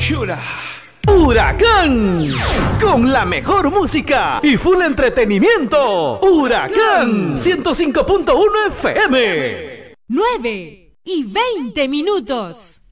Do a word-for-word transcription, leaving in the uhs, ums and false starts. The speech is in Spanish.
Chula. Huracán, con la mejor música y full entretenimiento. Huracán ciento cinco punto uno F M. nueve y veinte minutos.